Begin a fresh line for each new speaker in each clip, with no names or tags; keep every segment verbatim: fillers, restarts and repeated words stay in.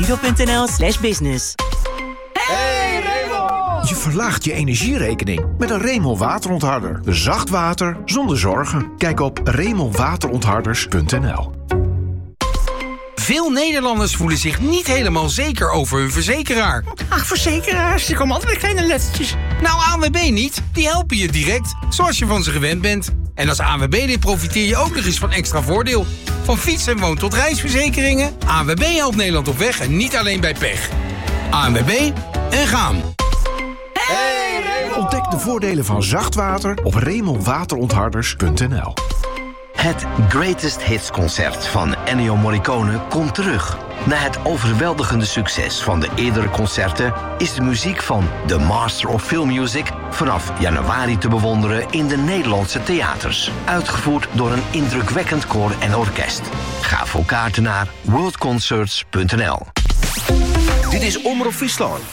Lido.nl slash business.
Hey Raymond!
Je verlaagt je energierekening met een Remel waterontharder. Zacht water zonder zorgen. Kijk op remel waterontharders punt n l.
Veel Nederlanders voelen zich niet helemaal zeker over hun verzekeraar.
Ach, verzekeraars, ze komen altijd met kleine lettertjes.
Nou, A N W B niet. Die helpen je direct, zoals je van ze gewend bent. En als A N W B-lid profiteer je ook nog eens van extra voordeel. Van fiets- en woon- tot reisverzekeringen. A N W B helpt Nederland op weg en niet alleen bij pech. A N W B en gaan.
Hey Raymond!
Ontdek de voordelen van zacht water op remel waterontharders punt n l.
Het Greatest Hits concert van Ennio Morricone komt terug. Na het overweldigende succes van de eerdere concerten is de muziek van The Master of Film Music vanaf januari te bewonderen in de Nederlandse theaters. Uitgevoerd door een indrukwekkend koor en orkest. Ga voor kaarten naar world concerts punt n l.
Dit is Omroep Friesland.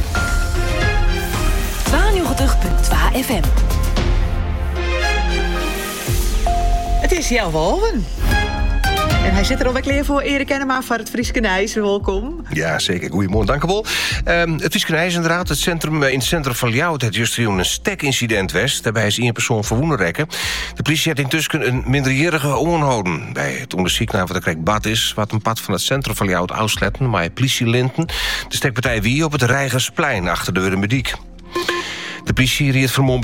tweeënnegentig punt twee F M.
Het is Jan Wolven. En hij zit er alweer klaar voor. Erik Enema van het Frieske Nijs. Welkom.
Ja, zeker. Goedemorgen, dank u wel. Um, het Frieske Nijs inderdaad. Het centrum, in het centrum van Ljouwert het juist een stekincident was. Daarbij is één persoon verwonden rekken. De politie had intussen een minderjarige onhouden. Bij het onderzoek naar wat er krijgt bad is, wat een pad van het centrum van Ljouwert uitsletten, maar politielinten. De stekpartij wie op het Rijgersplein achter de Wurmediek. De politie ried vermommeld